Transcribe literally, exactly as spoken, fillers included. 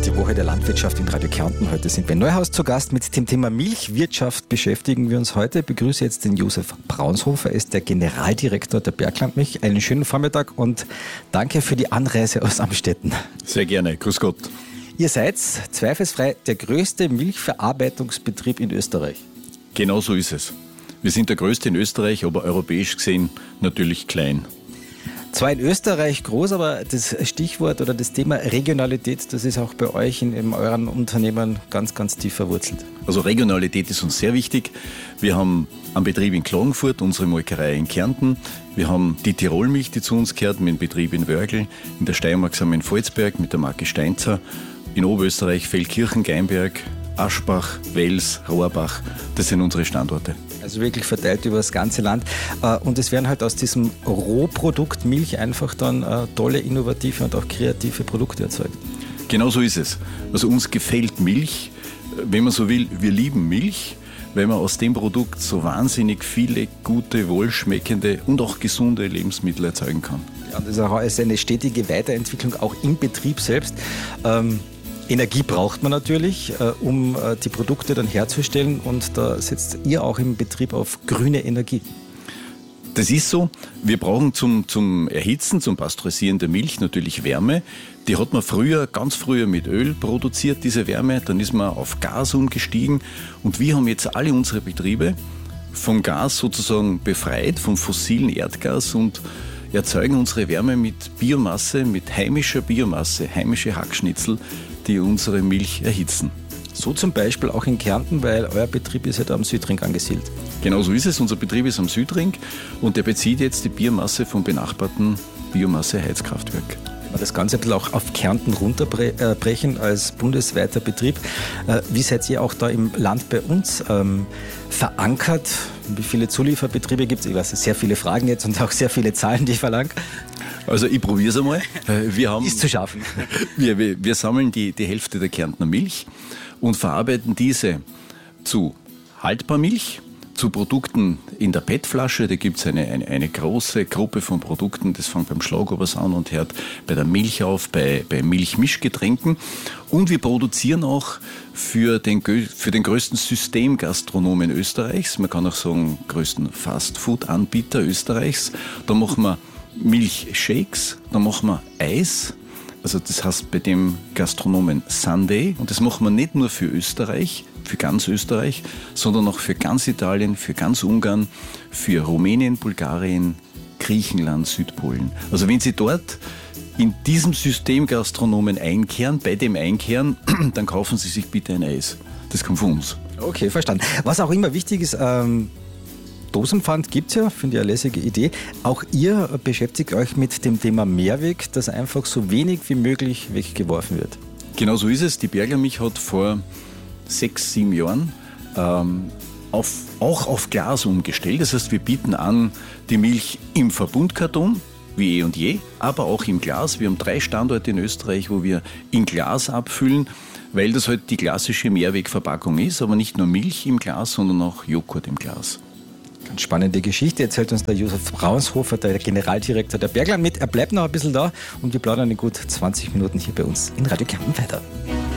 Die Woche der Landwirtschaft in Radio Kärnten. Heute sind wir in Neuhaus zu Gast. Mit dem Thema Milchwirtschaft beschäftigen wir uns heute. Ich begrüße jetzt den Josef Braunshofer. Er ist der Generaldirektor der Berglandmilch. Einen schönen Vormittag und danke für die Anreise aus Amstetten. Sehr gerne. Grüß Gott. Ihr seid zweifelsfrei der größte Milchverarbeitungsbetrieb in Österreich. Genau so ist es. Wir sind der größte in Österreich, aber europäisch gesehen natürlich klein. Zwar in Österreich groß, aber das Stichwort oder das Thema Regionalität, das ist auch bei euch in, in euren Unternehmen ganz, ganz tief verwurzelt. Also Regionalität ist uns sehr wichtig. Wir haben einen Betrieb in Klagenfurt, unsere Molkerei in Kärnten. Wir haben die Tirolmilch, die zu uns gehört, mit dem Betrieb in Wörgl. In der Steiermark sind wir in Volzberg mit der Marke Steinzer. In Oberösterreich Feldkirchen, Geinberg, Aschbach, Wels, Rohrbach. Das sind unsere Standorte. Also wirklich verteilt über das ganze Land. Und es werden halt aus diesem Rohprodukt Milch einfach dann tolle, innovative und auch kreative Produkte erzeugt. Genau so ist es. Also uns gefällt Milch, wenn man so will, wir lieben Milch, weil man aus dem Produkt so wahnsinnig viele gute, wohlschmeckende und auch gesunde Lebensmittel erzeugen kann. Ja, und das ist auch eine stetige Weiterentwicklung, auch im Betrieb selbst. Ähm, Energie braucht man natürlich, äh, um äh, die Produkte dann herzustellen, und da setzt ihr auch im Betrieb auf grüne Energie. Das ist so. Wir brauchen zum, zum Erhitzen, zum Pasteurisieren der Milch natürlich Wärme. Die hat man früher, ganz früher mit Öl produziert, diese Wärme. Dann ist man auf Gas umgestiegen und wir haben jetzt alle unsere Betriebe vom Gas sozusagen befreit, vom fossilen Erdgas, und erzeugen unsere Wärme mit Biomasse, mit heimischer Biomasse, heimische Hackschnitzel, die unsere Milch erhitzen. So zum Beispiel auch in Kärnten, weil euer Betrieb ist ja da am Südring angesiedelt. Genau so ist es. Unser Betrieb ist am Südring und der bezieht jetzt die Biomasse vom benachbarten Biomasse-Heizkraftwerk. Wenn wir das Ganze ein bisschen auch auf Kärnten runterbrechen als bundesweiter Betrieb, wie seid ihr auch da im Land bei uns ähm, verankert? Wie viele Zulieferbetriebe gibt es? Ich weiß, sehr viele Fragen jetzt und auch sehr viele Zahlen, die ich verlange. Also ich probiere es einmal. Wir haben, ist zu schaffen. Wir, wir, wir sammeln die, die Hälfte der Kärntner Milch und verarbeiten diese zu Haltbarmilch, zu Produkten in der P E T-Flasche. Da gibt es eine, eine, eine große Gruppe von Produkten. Das fängt beim Schlagobers an und hört bei der Milch auf, bei, bei Milchmischgetränken. Und wir produzieren auch für den, für den größten Systemgastronomen Österreichs, man kann auch sagen größten Fastfood-Anbieter Österreichs. Da machen wir Milchshakes, da machen wir Eis. Also das heißt bei dem Gastronomen Sunday. Und das machen wir nicht nur für Österreich, für ganz Österreich, sondern auch für ganz Italien, für ganz Ungarn, für Rumänien, Bulgarien, Griechenland, Südpolen. Also wenn Sie dort in diesem System Gastronomen einkehren, bei dem einkehren, dann kaufen Sie sich bitte ein Eis. Das kommt von uns. Okay, verstanden. Was auch immer wichtig ist, ähm Dosenpfand gibt es ja, finde ich eine lässige Idee. Auch ihr beschäftigt euch mit dem Thema Mehrweg, dass einfach so wenig wie möglich weggeworfen wird. Genau so ist es. Die Berglandmilch hat vor sechs, sieben Jahren ähm, auf, auch auf Glas umgestellt. Das heißt, wir bieten an die Milch im Verbundkarton, wie eh und je, aber auch im Glas. Wir haben drei Standorte in Österreich, wo wir in Glas abfüllen, weil das halt die klassische Mehrwegverpackung ist, aber nicht nur Milch im Glas, sondern auch Joghurt im Glas. Ganz spannende Geschichte. Erzählt uns der Josef Braunshofer, der Generaldirektor der Bergland, mit. Er bleibt noch ein bisschen da und wir plaudern in gut zwanzig Minuten hier bei uns in Radio Kärnten weiter.